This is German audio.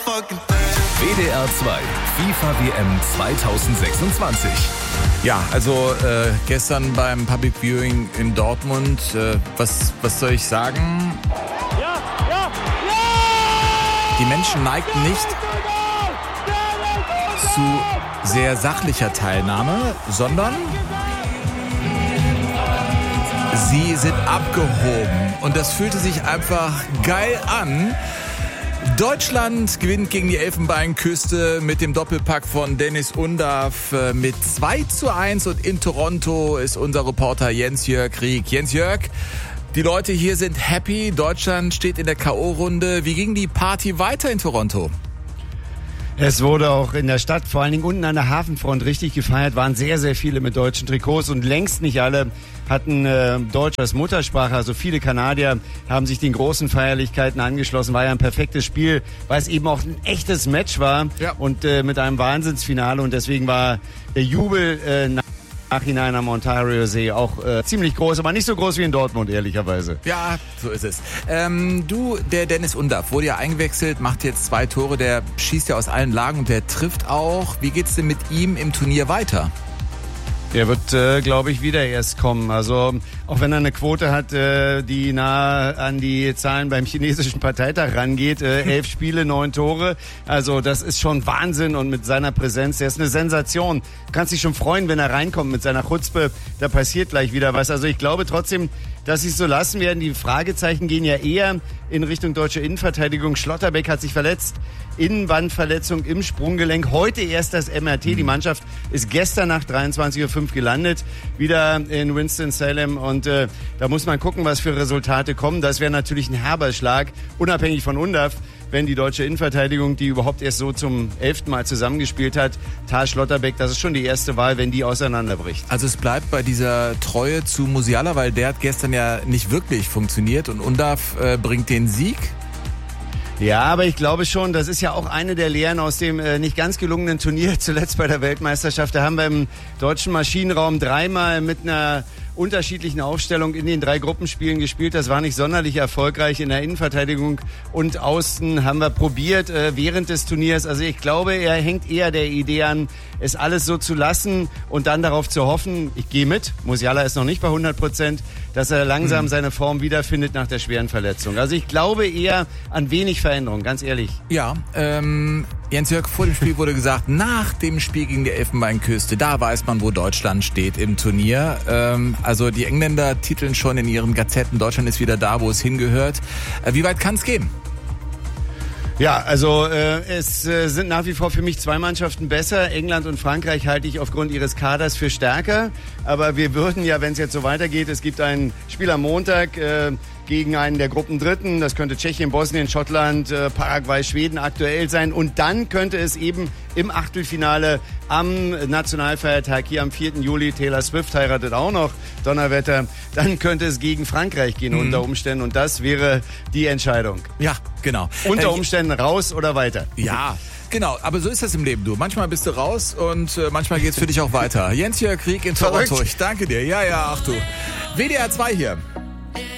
WDR 2 FIFA WM 2026. Ja, also gestern beim Public Viewing in Dortmund, was soll ich sagen? Die Menschen neigten nicht zu sehr sachlicher Teilnahme, sondern sie sind abgehoben. Und das fühlte sich einfach geil an. Deutschland gewinnt gegen die Elfenbeinküste mit dem Doppelpack von Dennis Undav mit 2:1 und in Toronto ist unser Reporter Jens-Jörg Rieck. Jens-Jörg, die Leute hier sind happy, Deutschland steht in der K.O.-Runde. Wie ging die Party weiter in Toronto? Es wurde auch in der Stadt, vor allen Dingen unten an der Hafenfront, richtig gefeiert. Waren sehr, sehr viele mit deutschen Trikots und längst nicht alle hatten Deutsch als Muttersprache. Also viele Kanadier haben sich den großen Feierlichkeiten angeschlossen. War ja ein perfektes Spiel, weil es eben auch ein echtes Match war und mit einem Wahnsinnsfinale. Und deswegen war der Jubel Nachhinein am Ontario-See auch ziemlich groß, aber nicht so groß wie in Dortmund, ehrlicherweise. Ja, so ist es. Der Dennis Undav wurde ja eingewechselt, macht jetzt 2 Tore, der schießt ja aus allen Lagen und der trifft auch. Wie geht's denn mit ihm im Turnier weiter? Der wird, glaube ich, wieder erst kommen. Also auch wenn er eine Quote hat, die nah an die Zahlen beim chinesischen Parteitag rangeht. 11 Spiele, 9 Tore. Also das ist schon Wahnsinn und mit seiner Präsenz, der ist eine Sensation. Du kannst dich schon freuen, wenn er reinkommt mit seiner Chutzpe. Da passiert gleich wieder was. Also ich glaube trotzdem, dass sie es so lassen werden. Die Fragezeichen gehen ja eher in Richtung deutsche Innenverteidigung. Schlotterbeck hat sich verletzt. Innenbandverletzung im Sprunggelenk. Heute erst das MRT. Die Mannschaft ist gestern nach 23:05 Uhr gelandet. Wieder in Winston-Salem. Und da muss man gucken, was für Resultate kommen. Das wäre natürlich ein herber Schlag, unabhängig von Undav, wenn die deutsche Innenverteidigung, die überhaupt erst so zum 11. Mal zusammengespielt hat, Tal Schlotterbeck, das ist schon die erste Wahl, wenn die auseinanderbricht. Also es bleibt bei dieser Treue zu Musiala, weil der hat gestern ja nicht wirklich funktioniert und Undav bringt den Sieg. Ja, aber ich glaube schon, das ist ja auch eine der Lehren aus dem nicht ganz gelungenen Turnier, zuletzt bei der Weltmeisterschaft. Da haben wir im deutschen Maschinenraum 3-mal mit einer unterschiedlichen Aufstellung in den 3 Gruppenspielen gespielt. Das war nicht sonderlich erfolgreich. In der Innenverteidigung und außen haben wir probiert während des Turniers. Also ich glaube, er hängt eher der Idee an, es alles so zu lassen und dann darauf zu hoffen, ich gehe mit, Musiala ist noch nicht bei 100%, dass er langsam seine Form wiederfindet nach der schweren Verletzung. Also ich glaube eher an wenig Veränderung, ganz ehrlich. Ja, Jens-Jörg, vor dem Spiel wurde gesagt, nach dem Spiel gegen die Elfenbeinküste, da weiß man, wo Deutschland steht im Turnier. Also die Engländer titeln schon in ihren Gazetten, Deutschland ist wieder da, wo es hingehört. Wie weit kann es gehen? Ja, also es sind nach wie vor für mich 2 Mannschaften besser. England und Frankreich halte ich aufgrund ihres Kaders für stärker. Aber wir würden ja, wenn es jetzt so weitergeht, es gibt ein Spiel am Montag gegen einen der Gruppendritten. Das könnte Tschechien, Bosnien, Schottland, Paraguay, Schweden aktuell sein. Und dann könnte es eben im Achtelfinale am Nationalfeiertag hier am 4. Juli, Taylor Swift heiratet auch noch, Donnerwetter, dann könnte es gegen Frankreich gehen unter Umständen. Und das wäre die Entscheidung. Ja, genau. Unter Umständen raus oder weiter. Ja. Genau, aber so ist das im Leben, du. Manchmal bist du raus und manchmal geht's für dich auch weiter. Jens-Jörg Rieck in Toronto. Ich danke dir. Ja, ach du. WDR 2 hier.